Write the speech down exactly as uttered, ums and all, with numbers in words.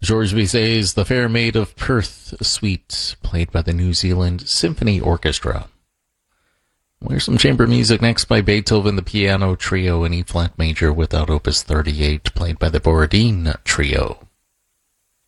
Georges Bizet's The Fair Maid of Perth Suite, played by the New Zealand Symphony Orchestra. Here's some chamber music next by Beethoven, the Piano Trio in E-flat major without Opus thirty-eight, played by the Borodin Trio.